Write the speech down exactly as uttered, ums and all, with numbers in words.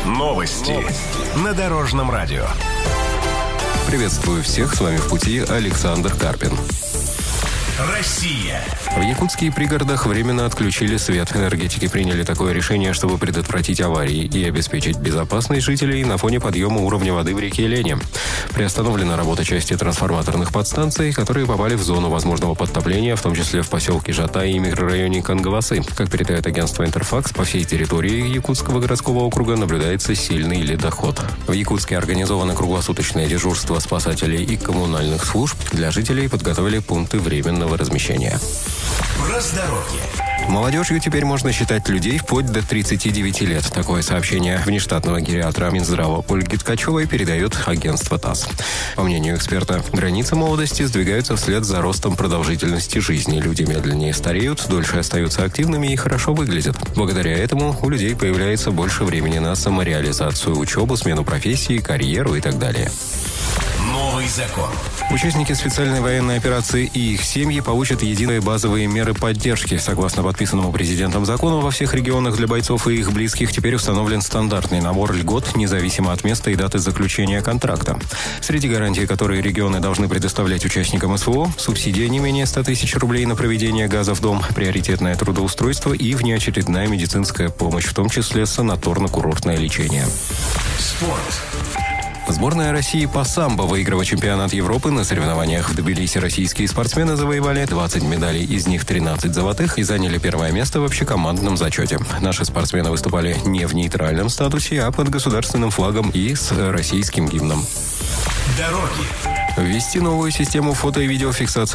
Новости на Дорожном радио. Приветствую всех, с вами в пути Александр Карпин. Россия. В якутских пригородах временно отключили свет. Энергетики приняли такое решение, чтобы предотвратить аварии и обеспечить безопасность жителей на фоне подъема уровня воды в реке Лени. Приостановлена работа части трансформаторных подстанций, которые попали в зону возможного подтопления, в том числе в поселке Жатай и микрорайоне Кангаласы. Как передает агентство «Интерфакс», по всей территории Якутского городского округа наблюдается сильный ледоход. В Якутске организовано круглосуточное дежурство спасателей и коммунальных служб. Для жителей подготовили пункты временного размещения. Про здоровье. Молодежью теперь можно считать людей вплоть до тридцати девяти лет. Такое сообщение внештатного гериатра Минздрава Ольги Ткачевой передает агентство ТАСС. По мнению эксперта, границы молодости сдвигаются вслед за ростом продолжительности жизни. Люди медленнее стареют, дольше остаются активными и хорошо выглядят. Благодаря этому у людей появляется больше времени на самореализацию, учебу, смену профессии, карьеру и так далее. Новый закон. Участники специальной военной операции и их семьи получат единые базовые меры поддержки. Согласно подписанному президентом закону, во всех регионах для бойцов и их близких теперь установлен стандартный набор льгот, независимо от места и даты заключения контракта. Среди гарантий, которые регионы должны предоставлять участникам СВО, субсидия не менее ста тысяч рублей на проведение газа в дом, приоритетное трудоустройство и внеочередная медицинская помощь, в том числе санаторно-курортное лечение. Спорт. Сборная России по самбо выиграла чемпионат Европы. На соревнованиях в Тбилиси российские спортсмены завоевали двадцать медалей, из них тринадцать золотых, и заняли первое место в общекомандном зачете. Наши спортсмены выступали не в нейтральном статусе, а под государственным флагом и с российским гимном. Дороги. Ввести новую систему фото- и видеофиксации